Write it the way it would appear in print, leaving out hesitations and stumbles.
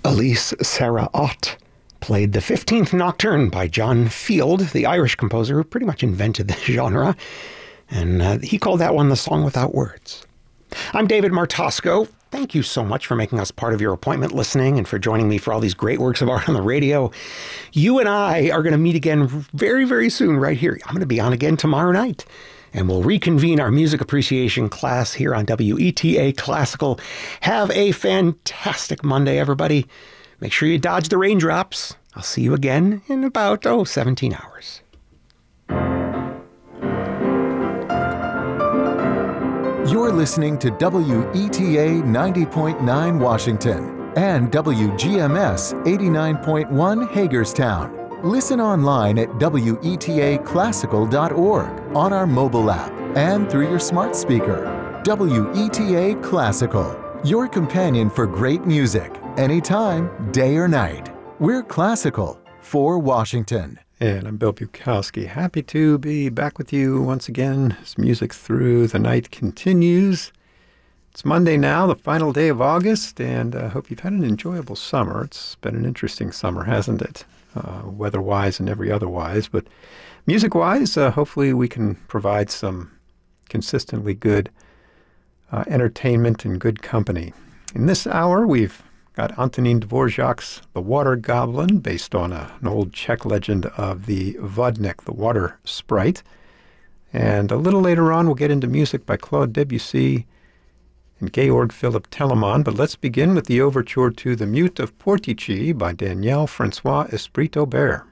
Elise Sarah Ott played the 15th Nocturne by John Field, the Irish composer who pretty much invented the genre. And he called that one The Song Without Words. I'm David Martosco. Thank you so much for making us part of your appointment listening and for joining me for all these great works of art on the radio. You and I are going to meet again very, very soon right here. I'm going to be on again tomorrow night. And we'll reconvene our music appreciation class here on WETA Classical. Have a fantastic Monday, everybody. Make sure you dodge the raindrops. I'll see you again in about, 17 hours. You're listening to WETA 90.9 Washington and WGMS 89.1 Hagerstown. Listen online at WETAClassical.org, on our mobile app, and through your smart speaker. WETA Classical, your companion for great music, anytime, day or night. We're classical for Washington. And I'm Bill Bukowski. Happy to be back with you once again as music through the night continues. It's Monday now, the final day of August, and I hope you've had an enjoyable summer. It's been an interesting summer, hasn't it? Weather-wise and every otherwise. But music-wise, hopefully we can provide some consistently good entertainment and good company. In this hour, we've got Antonin Dvorak's The Water Goblin, based on an old Czech legend of the Vodnik, the water sprite. And a little later on, we'll get into music by Claude Debussy and Georg Philipp Telemann. But let's begin with the overture to The Mute of Portici by Daniel Francois Esprit Aubert.